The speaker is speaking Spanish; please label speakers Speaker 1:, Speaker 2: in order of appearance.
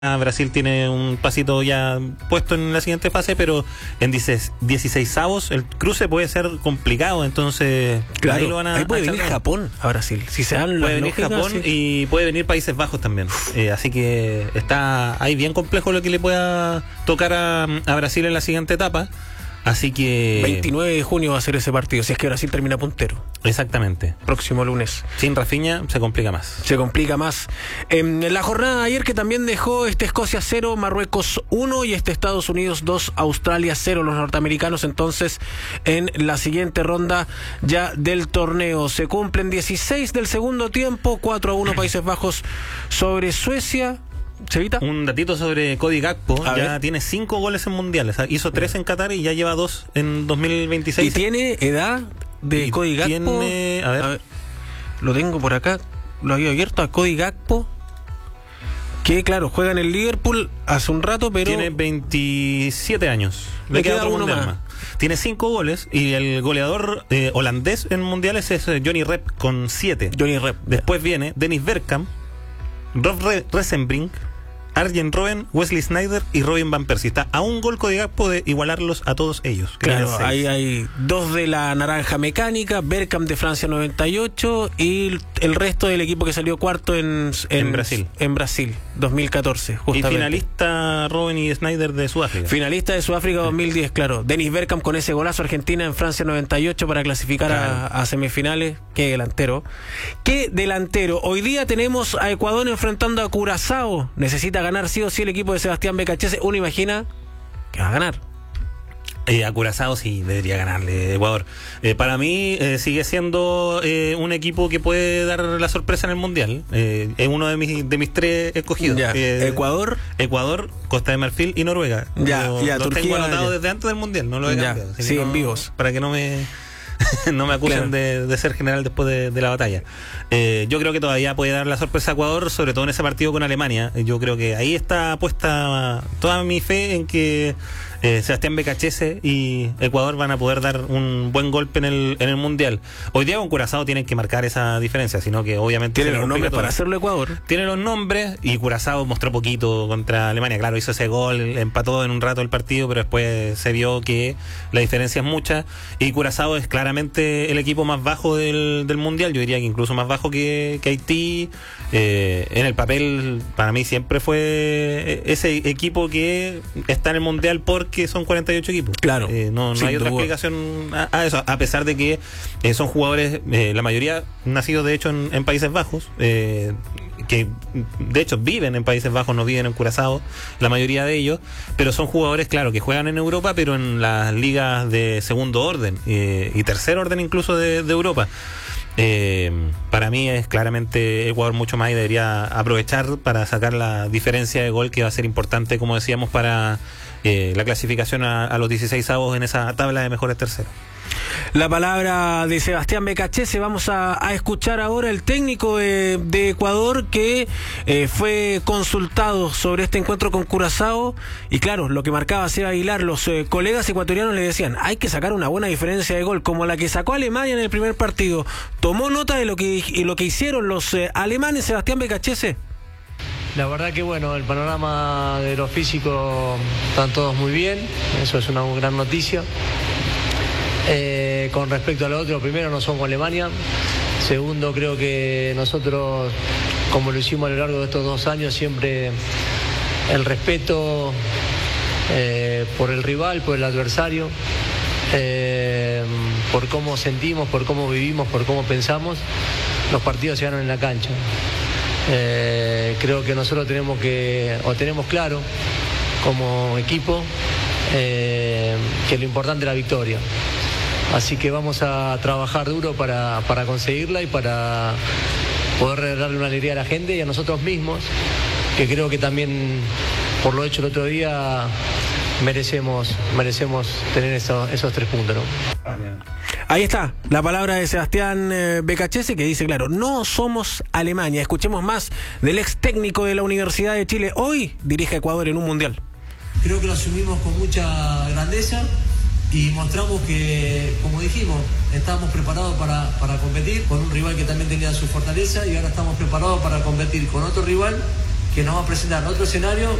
Speaker 1: Brasil tiene un pasito ya puesto en la siguiente fase, pero en 16avos el cruce puede ser complicado, entonces
Speaker 2: claro,
Speaker 1: ahí lo van
Speaker 2: ahí puede venir Japón a Brasil, si se dan
Speaker 1: puede venir
Speaker 2: lógicas,
Speaker 1: Japón
Speaker 2: sí.
Speaker 1: Y puede venir Países Bajos también, así que está ahí bien complejo lo que le pueda tocar a Brasil en la siguiente etapa. Así que
Speaker 2: 29 de junio va a ser ese partido, si es que Brasil termina puntero.
Speaker 1: Exactamente.
Speaker 2: Próximo lunes.
Speaker 1: Sin Rafinha se complica más.
Speaker 2: Se complica más. En la jornada de ayer, que también dejó Escocia 0, Marruecos 1 y Estados Unidos 2, Australia 0. Los norteamericanos entonces en la siguiente ronda ya del torneo. Se cumplen 16 del segundo tiempo, 4-1 Países Bajos sobre Suecia. ¿Sevita?
Speaker 1: Un datito sobre Cody Gakpo.
Speaker 2: A
Speaker 1: ya
Speaker 2: ver.
Speaker 1: tiene 5 goles en mundiales. Hizo 3 en Qatar y ya lleva 2 en 2026.
Speaker 2: ¿Y tiene edad de
Speaker 1: Y
Speaker 2: Cody Gakpo?
Speaker 1: tiene, a ver.
Speaker 2: Lo tengo por acá. Lo había abierto a Cody Gakpo. Que claro, juega en el Liverpool hace un rato, pero
Speaker 1: Tiene 27 años.
Speaker 2: Le queda
Speaker 1: otro
Speaker 2: uno
Speaker 1: mundial
Speaker 2: más.
Speaker 1: Tiene 5 goles y el goleador holandés en mundiales es Johnny Rep con 7.
Speaker 2: Johnny Rep.
Speaker 1: Después viene Dennis Bergkamp, Rob Resenbrink, Arjen Robben, Wesley Sneijder y Robin Van Persie. Está a un gol Cody Gakpo de igualarlos a todos ellos.
Speaker 2: Claro, ahí hay 2 de la Naranja Mecánica, Bergkamp de Francia 98 y el resto del equipo que salió cuarto en
Speaker 1: Brasil.
Speaker 2: En Brasil, 2014, justamente.
Speaker 1: Y finalista Robben y Sneijder de Sudáfrica.
Speaker 2: Finalista de Sudáfrica 2010, claro. Dennis Bergkamp con ese golazo, Argentina en Francia 98 para clasificar
Speaker 1: claro.
Speaker 2: a semifinales. Qué delantero. Qué delantero. Hoy día tenemos a Ecuador enfrentando a Curazao. Necesita ganar sí o sí el equipo de Sebastián Becachese. Uno imagina que va a ganar.
Speaker 1: A Curazao sí debería ganarle Ecuador. Para mí sigue siendo un equipo que puede dar la sorpresa en el Mundial. Es uno de mis 3 escogidos.
Speaker 2: Ya. Ecuador,
Speaker 1: Costa de Marfil y Noruega.
Speaker 2: Ya,
Speaker 1: Lo
Speaker 2: Turquía,
Speaker 1: tengo anotado
Speaker 2: ya.
Speaker 1: desde antes del Mundial, no lo he cambiado.
Speaker 2: Sí, en vivos.
Speaker 1: Para que no me acusen
Speaker 2: Claro.
Speaker 1: de ser general después de la batalla. Yo creo que todavía puede dar la sorpresa a Ecuador, sobre todo en ese partido con Alemania. Yo creo que ahí está puesta toda mi fe en que Sebastián Becachese y Ecuador van a poder dar un buen golpe en el Mundial. Hoy día con Curazao tienen que marcar esa diferencia, sino que obviamente
Speaker 2: tiene los nombres para hacerlo Ecuador.
Speaker 1: Tiene los nombres y Curazao mostró poquito contra Alemania. Claro, hizo ese gol, empató en un rato el partido, pero después se vio que la diferencia es mucha y Curazao es claramente el equipo más bajo del Mundial. Yo diría que incluso más bajo que Haití. En el papel para mí siempre fue ese equipo que está en el Mundial porque son 48 equipos.
Speaker 2: Claro.
Speaker 1: No hay otra explicación a eso, a pesar de que son jugadores, la mayoría nacidos de hecho en Países Bajos, que de hecho viven en Países Bajos, no viven en Curazao, la mayoría de ellos, pero son jugadores, claro, que juegan en Europa, pero en las ligas de segundo orden y tercer orden incluso de Europa. Para mí es claramente Ecuador mucho más y debería aprovechar para sacar la diferencia de gol que va a ser importante, como decíamos, para la clasificación a los 16avos en esa tabla de mejores terceros.
Speaker 2: La palabra de Sebastián Becachese. Vamos a escuchar ahora el técnico de Ecuador que fue consultado sobre este encuentro con Curazao y claro, lo que marcaba Seba Aguilar, los colegas ecuatorianos le decían hay que sacar una buena diferencia de gol como la que sacó Alemania en el primer partido. ¿Tomó nota de lo que hicieron los alemanes, Sebastián Becachese?
Speaker 3: La verdad que bueno, el panorama de lo físico están todos muy bien, eso es una gran noticia. Con respecto a lo otro, primero no son con Alemania, segundo creo que nosotros, como lo hicimos a lo largo de estos 2 años, siempre el respeto por el rival, por el adversario, por cómo sentimos, por cómo vivimos, por cómo pensamos, los partidos se ganan en la cancha. Creo que nosotros tenemos claro como equipo que lo importante es la victoria. Así que vamos a trabajar duro para conseguirla y para poder darle una alegría a la gente y a nosotros mismos, que creo que también por lo hecho el otro día merecemos tener esos 3 puntos, ¿no?
Speaker 2: Ahí está, la palabra de Sebastián Becachese que dice, claro, no somos Alemania. Escuchemos más del ex técnico de la Universidad de Chile. Hoy dirige a Ecuador en un mundial.
Speaker 4: Creo que lo asumimos con mucha grandeza y mostramos que, como dijimos, estábamos preparados para competir con un rival que también tenía su fortaleza y ahora estamos preparados para competir con otro rival que nos va a presentar otro escenario